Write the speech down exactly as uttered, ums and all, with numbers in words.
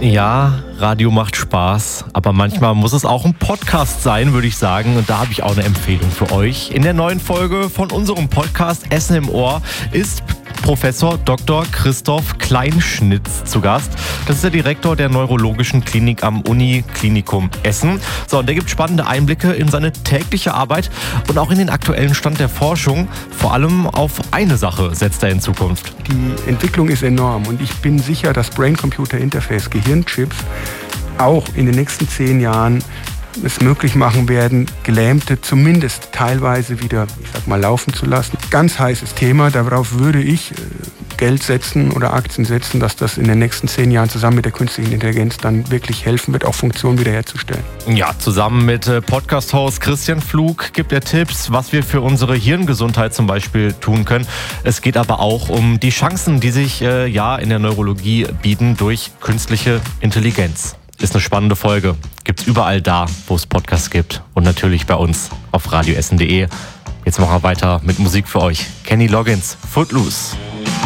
Ja, Radio macht Spaß, aber manchmal muss es auch ein Podcast sein, würde ich sagen. Und da habe ich auch eine Empfehlung für euch. In der neuen Folge von unserem Podcast Essen im Ohr ist Professor Doktor Christoph Kleinschnitz zu Gast. Das ist der Direktor der Neurologischen Klinik am Uniklinikum Essen. So, und der gibt spannende Einblicke in seine tägliche Arbeit und auch in den aktuellen Stand der Forschung. Vor allem auf eine Sache setzt er in Zukunft. Die Entwicklung ist enorm und ich bin sicher, dass Brain-Computer-Interface, Gehirnchips, auch in den nächsten zehn Jahren es möglich machen werden, Gelähmte zumindest teilweise wieder, ich sag mal, laufen zu lassen. Ganz heißes Thema, darauf würde ich Geld setzen oder Aktien setzen, dass das in den nächsten zehn Jahren zusammen mit der künstlichen Intelligenz dann wirklich helfen wird, auch Funktionen wiederherzustellen. Ja, zusammen mit Podcast-Host Christian Pflug gibt er Tipps, was wir für unsere Hirngesundheit zum Beispiel tun können. Es geht aber auch um die Chancen, die sich äh, ja in der Neurologie bieten durch künstliche Intelligenz. Ist eine spannende Folge. Gibt's überall da, wo es Podcasts gibt. Und natürlich bei uns auf radioessen punkt de. Jetzt machen wir weiter mit Musik für euch. Kenny Loggins, Footloose.